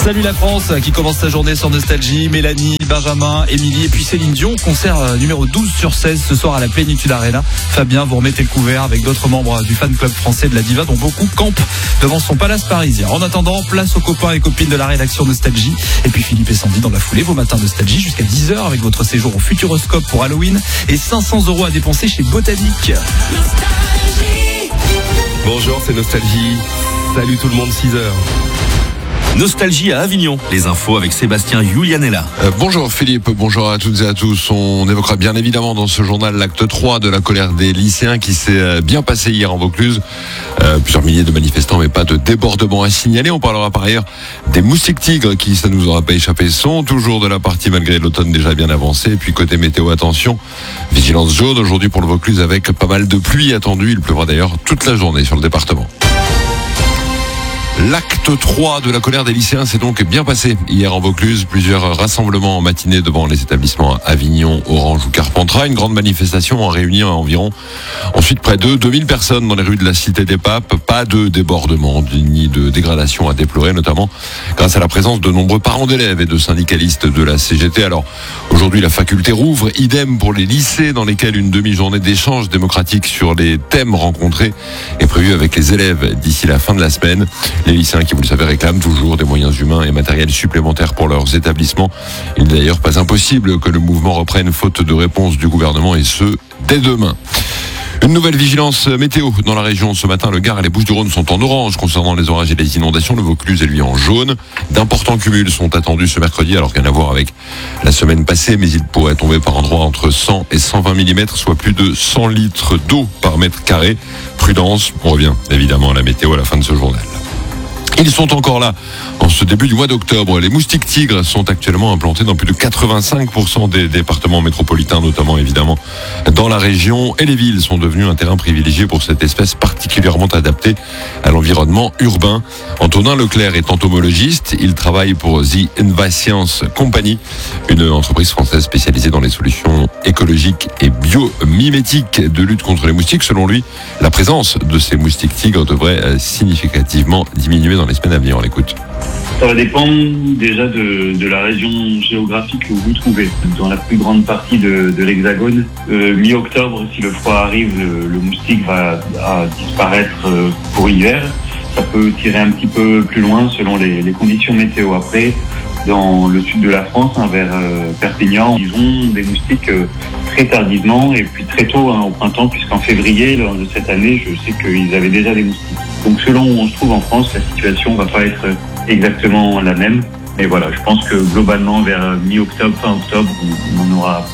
Salut la France qui commence sa journée sur Nostalgie. Mélanie, Benjamin, Émilie et puis Céline Dion. Concert numéro 12 sur 16 ce soir à la Plénitude Arena. Fabien, vous remettez le couvert avec d'autres membres du fan club français de la diva dont beaucoup campent devant son palace parisien. En attendant, place aux copains et copines de la rédaction Nostalgie. Et puis Philippe et Sandy dans la foulée, vos matins Nostalgie jusqu'à 10h avec votre séjour au Futuroscope pour Halloween et 500 € à dépenser chez Botanique. Bonjour, c'est Nostalgie. Salut tout le monde, 6h. Nostalgie à Avignon. Les infos avec Sébastien Julianella. Bonjour Philippe, bonjour à toutes et à tous. On évoquera bien évidemment dans ce journal l'acte 3 de la colère des lycéens qui s'est bien passé hier en Vaucluse. Plusieurs milliers de manifestants mais pas de débordement à signaler. On parlera par ailleurs des moustiques tigres qui, ça nous aura pas échappé, sont toujours de la partie malgré l'automne déjà bien avancé. Et puis côté météo, attention, vigilance jaune aujourd'hui pour le Vaucluse avec pas mal de pluie attendue. Il pleuvra d'ailleurs toute la journée sur le département. L'acte 3 de la colère des lycéens s'est donc bien passé hier en Vaucluse. Plusieurs rassemblements en matinée devant les établissements Avignon, Orange ou Carpentras. Une grande manifestation a réuni environ ensuite près de 2000 personnes dans les rues de la Cité des Papes. Pas de débordement ni de dégradation à déplorer, notamment grâce à la présence de nombreux parents d'élèves et de syndicalistes de la CGT. Alors aujourd'hui la faculté rouvre, idem pour les lycées dans lesquels une demi-journée d'échange démocratique sur les thèmes rencontrés est prévue avec les élèves d'ici la fin de la semaine. Les lycéens qui, vous le savez, réclament toujours des moyens humains et matériels supplémentaires pour leurs établissements. Il n'est d'ailleurs pas impossible que le mouvement reprenne faute de réponse du gouvernement et ce, dès demain. Une nouvelle vigilance météo dans la région. Ce matin, le Gard et les Bouches-du-Rhône sont en orange concernant les orages et les inondations. Le Vaucluse est lui en jaune. D'importants cumuls sont attendus ce mercredi, alors rien à voir avec la semaine passée, mais il pourrait tomber par endroits entre 100 et 120 mm, soit plus de 100 litres d'eau par mètre carré. Prudence, on revient évidemment à la météo à la fin de ce journal. Ils sont encore là en ce début du mois d'octobre. Les moustiques tigres sont actuellement implantés dans plus de 85% des départements métropolitains, notamment évidemment dans la région. Et les villes sont devenues un terrain privilégié pour cette espèce particulièrement adaptée à l'environnement urbain. Antonin Leclerc est entomologiste. Il travaille pour The Invasiance Company, une entreprise française spécialisée dans les solutions écologiques et biomimétiques de lutte contre les moustiques. Selon lui, la présence de ces moustiques tigres devrait significativement diminuer dans les semaines à venir. On l'écoute. Ça va dépendre déjà de la région géographique où vous trouvez. Dans la plus grande partie de l'Hexagone, mi-octobre, si le froid arrive, le moustique va disparaître pour l'hiver. Ça peut tirer un petit peu plus loin selon les conditions météo. Après, dans le sud de la France, vers Perpignan, ils ont des moustiques très tardivement et puis très tôt au printemps, puisqu'en février lors de cette année, je sais qu'ils avaient déjà des moustiques. Donc selon où on se trouve en France, la situation va pas être exactement la même. Mais voilà, je pense que globalement, vers mi-octobre, fin octobre, on aura...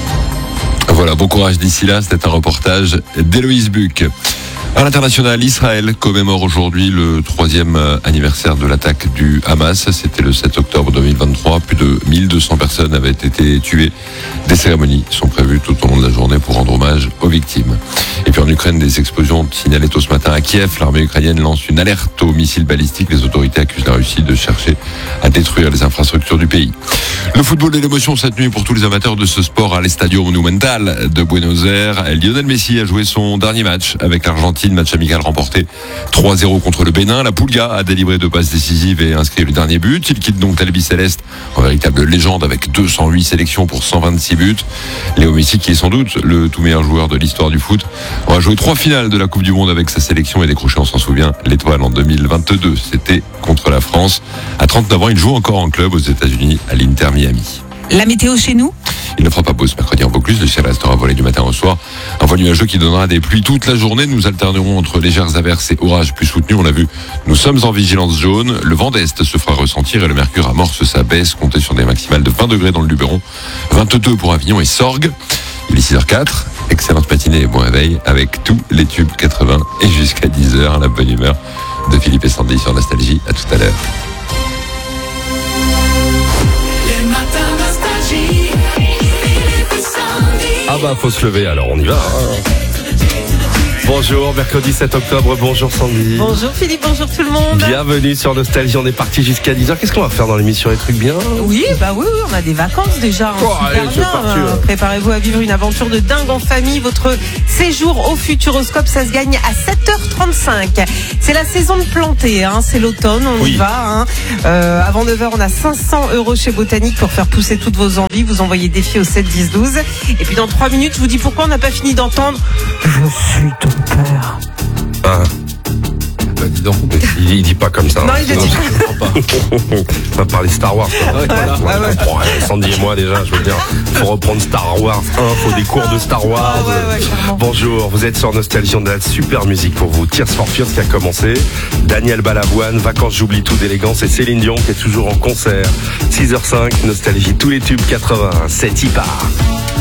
Voilà, bon courage d'ici là. C'était un reportage d'Héloïse Buck. À l'international, Israël commémore aujourd'hui le 3e anniversaire de l'attaque du Hamas. C'était le 7 octobre 2023. Plus de 1200 personnes avaient été tuées. Des cérémonies sont prévues tout au long de la journée pour rendre hommage aux victimes. Et puis en Ukraine, des explosions signalées tôt ce matin à Kiev. L'armée ukrainienne lance une alerte aux missiles balistiques. Les autorités accusent la Russie de chercher à détruire les infrastructures du pays. Le football et l'émotion cette nuit pour tous les amateurs de ce sport à l'Estadio Monumental de Buenos Aires. Lionel Messi a joué son dernier match avec l'Argentine. Match amical remporté 3-0 contre le Bénin. La Pulga a délivré 2 passes décisives et inscrit le dernier but. Il quitte donc l'Albi Céleste en véritable légende avec 208 sélections pour 126 buts. Léo Messi, qui est sans doute le tout meilleur joueur de l'histoire du foot, aura joué 3 finales de la Coupe du Monde avec sa sélection et décroché, on s'en souvient, l'étoile en 2022. C'était contre la France. À 39 ans, il joue encore en club aux États-Unis à l'Inter Miami. La météo chez nous ? Il ne fera pas pause mercredi en Vaucluse. Le ciel restera voilé du matin au soir. Un vent nuageux qui donnera des pluies toute la journée. Nous alternerons entre légères averses et orages plus soutenus. On l'a vu, nous sommes en vigilance jaune. Le vent d'est se fera ressentir et le mercure amorce sa baisse. Comptez sur des maximales de 20 degrés dans le Luberon, 22 pour Avignon et Sorgues. Il est 6h04. Excellente matinée et bon réveil avec tous les tubes 80 et jusqu'à 10h. La bonne humeur de Philippe et Sandy sur Nostalgie. À tout à l'heure. Ah bah faut se lever alors, on y va. Bonjour, mercredi 7 octobre, bonjour Sandy. Bonjour Philippe, bonjour tout le monde. Bienvenue sur Nostalgie, on est parti jusqu'à 10h. Qu'est-ce qu'on va faire dans l'émission? Les trucs bien? Oui, on a des vacances déjà. Allez, c'est parti. Préparez-vous à vivre une aventure de dingue en famille. Votre séjour au Futuroscope, ça se gagne à 7h35. C'est la saison de planter, hein. C'est l'automne, on y va. Hein. Avant 9h, on a 500 € chez Botanique pour faire pousser toutes vos envies. Vous envoyez défi au 7 10 12. Et puis dans 3 minutes, je vous dis pourquoi on n'a pas fini d'entendre « Je suis ton père ». Ah. Bah, dis donc. Il dit pas comme ça. Non, il le dit pas. On va parler Star Wars. Sandy et moi déjà, je veux dire, faut reprendre Star Wars 1, faut des cours de Star Wars. clairement. Bonjour, vous êtes sur Nostalgie, on a de la super musique pour vous. Tears for Fears qui a commencé, Daniel Balavoine, Vacances j'oublie tout d'élégance et Céline Dion qui est toujours en concert. 6h05, Nostalgie, tous les tubes 80, c'est y part.